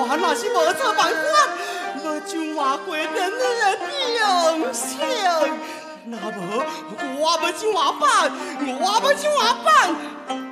我若是无做办法，我就换过人的良心。那无，我要怎么办？我要怎么办？